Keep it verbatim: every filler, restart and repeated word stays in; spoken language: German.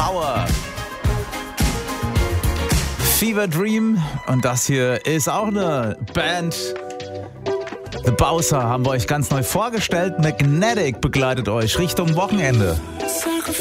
Power. Fever Dream. Und das hier ist auch eine Band. The Bowser haben wir euch ganz neu vorgestellt. Magnetic begleitet euch Richtung Wochenende.